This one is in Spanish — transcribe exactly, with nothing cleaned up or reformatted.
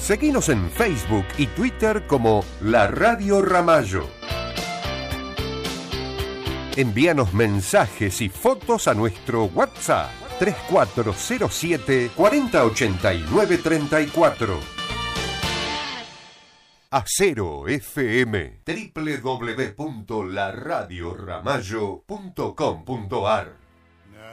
Seguinos en Facebook y Twitter como La Radio Ramallo. Envíanos mensajes y fotos a nuestro WhatsApp tres cuatro cero siete, cuatro cero ocho nueve tres cuatro. Acero F M, doble u doble u doble u punto la radio ramallo punto com punto a r.